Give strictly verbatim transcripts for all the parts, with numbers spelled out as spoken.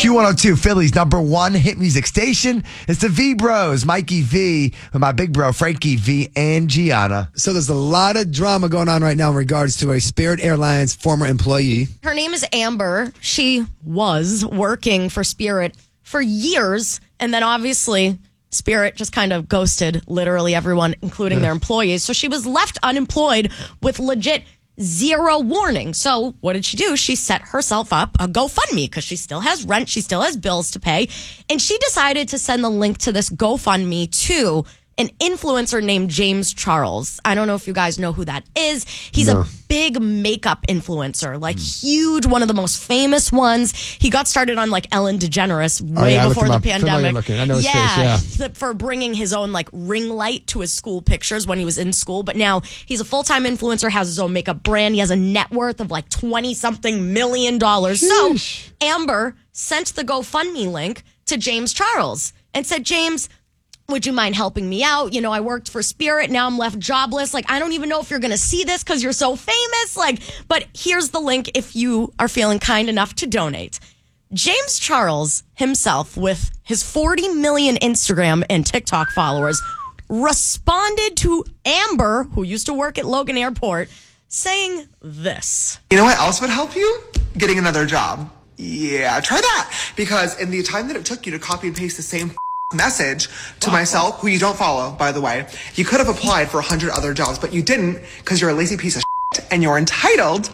Q one oh two, Philly's number one hit music station. It's the V Bros, Mikey V, with my big bro, Frankie V, and Gianna. So there's a lot of drama going on right now in regards to a Spirit Airlines former employee. Her name is Amber. She was working for Spirit for years, and then obviously Spirit just kind of ghosted literally everyone, including their employees. So she was left unemployed with legit zero warning. So what did she do? She set herself up a GoFundMe because she still has rent. She still has bills to pay. And she decided to send the link to this GoFundMe to an influencer named James Charles. I don't know if you guys know who that is. He's no. a big makeup influencer, like mm. huge, one of the most famous ones. He got started on like Ellen DeGeneres way oh, yeah, before the up. pandemic. I know his yeah, face, yeah. For bringing his own like ring light to his school pictures when he was in school. But now he's a full-time influencer, has his own makeup brand. He has a net worth of like twenty something million dollars. Sheesh. So Amber sent the GoFundMe link to James Charles and said, James, would you mind helping me out? You know, I worked for Spirit. Now I'm left jobless. Like, I don't even know if you're going to see this because you're so famous. Like, but here's the link if you are feeling kind enough to donate. James Charles himself, with his forty million Instagram and TikTok followers, responded to Amber, who used to work at Logan Airport, saying this. You know what else would help you? Getting another job. Yeah, try that. Because in the time that it took you to copy and paste the same message to myself, who you don't follow, by the way, you could have applied for a hundred other jobs, but you didn't because you're a lazy piece of shit and you're entitled.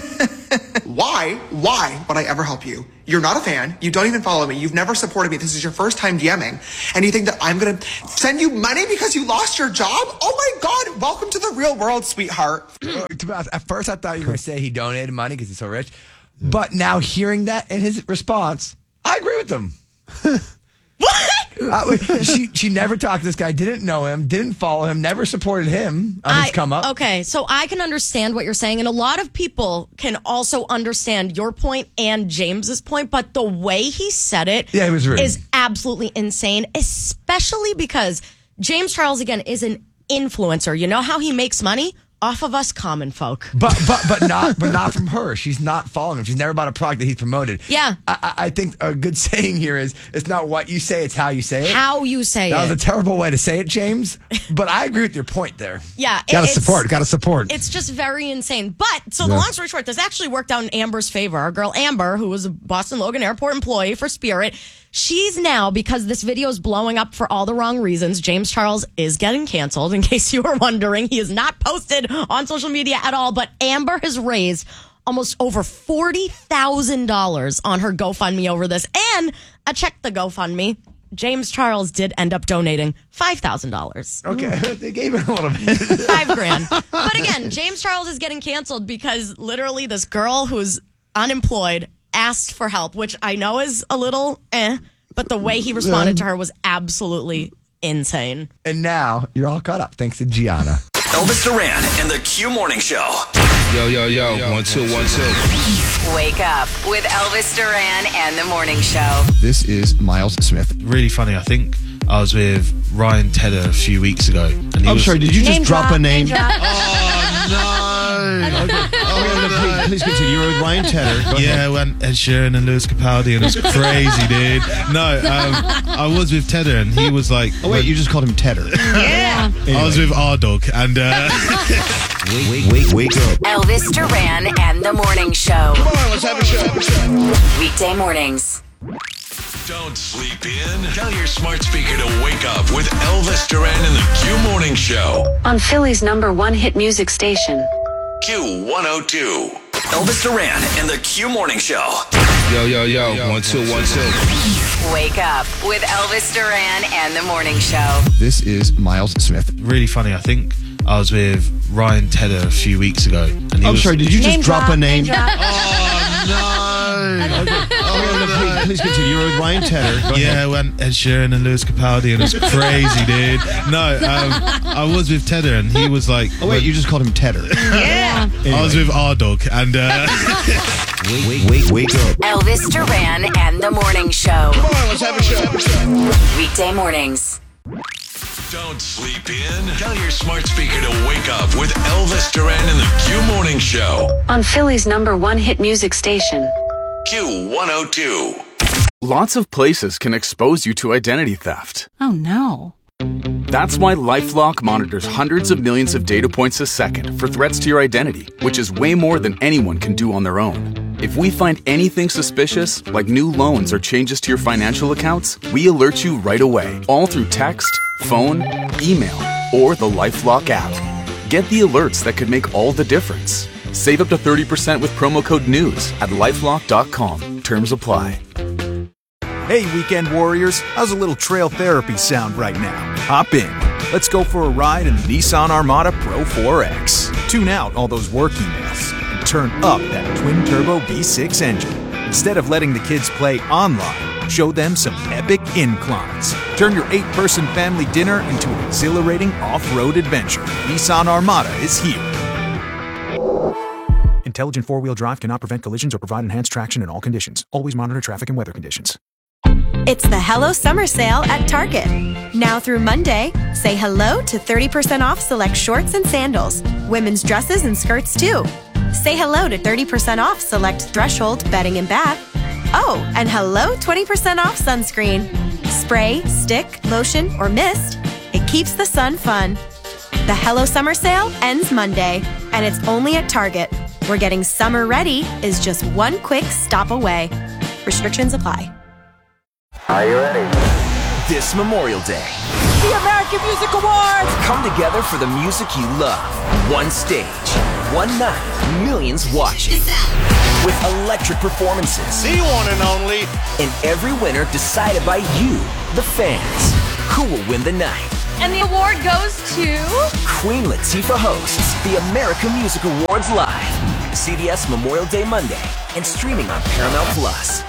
Why? Why would I ever help you? You're not a fan. You don't even follow me. You've never supported me. This is your first time DMing. And you think that I'm going to send you money because you lost your job? Oh my God. Welcome to the real world, sweetheart. At first, I thought you were going to say he donated money because he's so rich. But now hearing that in his response, I agree with him. What? Uh, she she never talked to this guy, didn't know him, didn't follow him, never supported him on I, his come up. Okay, so I can understand what you're saying, and a lot of people can also understand your point and James's point, but the way he said it yeah, it was rude. is absolutely insane, especially because James Charles, again, is an influencer. You know how he makes money? Off of us common folk. But but but not but not from her. She's not following him. She's never bought a product that he's promoted. Yeah. I, I think a good saying here is it's not what you say, it's how you say it. How you say that it. That was a terrible way to say it, James. But I agree with your point there. Yeah. Gotta support. Gotta support. It's just very insane. But so yeah. the long story short, this actually worked out in Amber's favor. Our girl Amber, who was a Boston Logan Airport employee for Spirit, she's now, because this video is blowing up for all the wrong reasons, James Charles is getting canceled, in case you were wondering. He is not posted on social media at all, but Amber has raised almost over forty thousand dollars on her GoFundMe over this. And I checked the GoFundMe. James Charles did end up donating five thousand dollars. Okay, they gave it a little bit. Five grand. But again, James Charles is getting canceled because literally this girl who's unemployed asked for help, which I know is a little eh, but the way he responded to her was absolutely insane. And now you're all caught up thanks to Gianna. Elvis Duran and the Q Morning Show. Yo, yo, yo, yo. One, two, one, two. Wake up with Elvis Duran and the Morning Show. This is Miles Smith. Really funny. I think I was with Ryan Tedder a few weeks ago. And he I'm was, sorry, did you just drop, drop a name? Oh, no. Okay. Oh, no, please, please continue. You were with Ryan Tedder. Go yeah, ahead. I went Ed Sheeran and Lewis Capaldi, and it was crazy, dude. No, um, I was with Tedder, and he was like... Oh, wait, you just called him Tedder. Yeah. Anyway. I was with R-Dog, and... Uh, wake, wake, wake, wake up. Elvis Duran and the Morning Show. Come on, let's have a show. Weekday mornings. Don't sleep in. Tell your smart speaker to wake up with Elvis Duran and the Q Morning Show. On Philly's number one hit music station. Q one oh two. Elvis Duran and the Q Morning Show. yo, yo, yo. One, two, one, two. Wake up with Elvis Duran and the Morning Show. This is Miles Smith. Really funny. I think I was with Ryan Tedder a few weeks ago. And he I'm was, sorry, did you just Name drop, drop a name? name drop. Oh, no. Okay. Oh, no, please, please continue. You were with Ryan Tedder. Go Yeah, ahead. I went Ed Sheeran and Lewis Capaldi, and it was crazy, dude. No, um, I was with Tedder, and he was like... Oh, wait, you just called him Tedder. Yeah. Anyway. I was with R-Dog, and... Uh, wake, wake, wake, wake up. Elvis Duran and the Morning Show. Come on, let's have a show. Weekday mornings. Don't sleep in. Tell your smart speaker to wake up with Elvis Duran and the Q Morning Show. On Philly's number one hit music station. Q one oh two. Lots of places can expose you to identity theft. Oh no. That's why LifeLock monitors hundreds of millions of data points a second for threats to your identity, which is way more than anyone can do on their own. If we find anything suspicious, like new loans or changes to your financial accounts, we alert you right away, all through text, phone, email, or the LifeLock app. Get the alerts that could make all the difference. Save up to thirty percent with promo code NEWS at lifelock dot com. Terms apply. Hey, weekend warriors, how's a little trail therapy sound right now? Hop in. Let's go for a ride in the Nissan Armada Pro four X. Tune out all those work emails and turn up that twin-turbo V six engine. Instead of letting the kids play online, show them some epic inclines. Turn your eight-person family dinner into an exhilarating off-road adventure. Nissan Armada is here. Intelligent four-wheel drive cannot prevent collisions or provide enhanced traction in all conditions. Always monitor traffic and weather conditions. It's the Hello Summer Sale at Target. Now through Monday, say hello to thirty percent off select shorts and sandals, women's dresses and skirts too. Say hello to thirty percent off select Threshold bedding and bath. Oh, and hello twenty percent off sunscreen. Spray, stick, lotion, or mist. It keeps the sun fun. The Hello Summer Sale ends Monday, and it's only at Target, where getting summer ready is just one quick stop away. Restrictions apply. Are you ready? This Memorial Day, the American Music Awards come together for the music you love. One stage, one night, millions watching. With electric performances. The one and only. And every winner decided by you, the fans. Who will win the night? And the award goes to... Queen Latifah hosts the American Music Awards live. C B S Memorial Day Monday and streaming on Paramount Plus.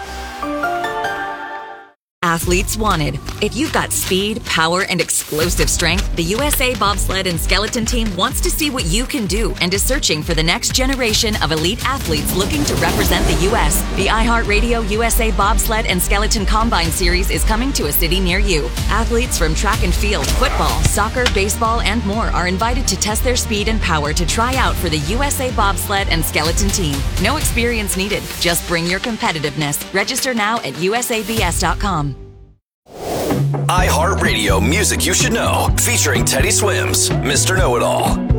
Athletes wanted. If you've got speed, power, and explosive strength, the U S A Bobsled and Skeleton Team wants to see what you can do and is searching for the next generation of elite athletes looking to represent the U S The iHeartRadio U S A Bobsled and Skeleton Combine Series is coming to a city near you. Athletes from track and field, football, soccer, baseball, and more are invited to test their speed and power to try out for the U S A Bobsled and Skeleton Team. No experience needed. Just bring your competitiveness. Register now at U S A B S dot com. iHeartRadio Music You Should Know, featuring Teddy Swims, Mister Know-It-All.